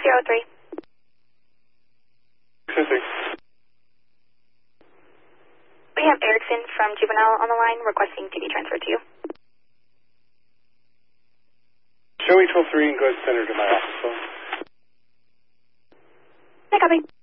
603. 603. We have Erickson from Juvenile on the line requesting to be transferred to you. Show me 12-3 and go ahead and send her to my office phone. Yeah, copy.